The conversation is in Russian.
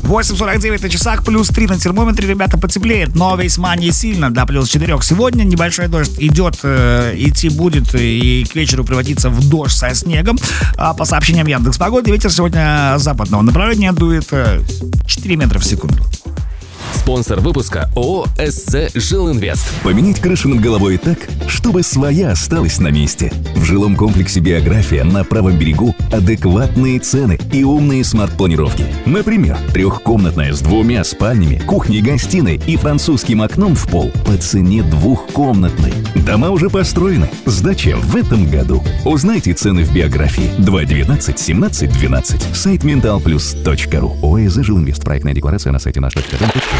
8:49 на часах, плюс 3 на термометре, ребята, потеплеет, но весьма не сильно, до плюс 4. Сегодня небольшой дождь идет, идти будет и к вечеру превратится в дождь со снегом. По сообщениям Яндекс.Погоды, ветер сегодня западного направления дует 4 метра в секунду. Спонсор выпуска ООО «СЦ Жилинвест». Поменять крышу над головой так, чтобы своя осталась на месте. В жилом комплексе «Биография» на правом берегу адекватные цены и умные смарт-планировки. Например, трехкомнатная с 2 спальнями, кухней, гостиной и французским окном в пол по цене двухкомнатной. Дома уже построены. Сдача в этом году. Узнайте цены в «Биографии». 219 17 12. Сайт mentalplus.ru. ОСЗ Жилинвест. Проектная декларация на сайте наш.ру.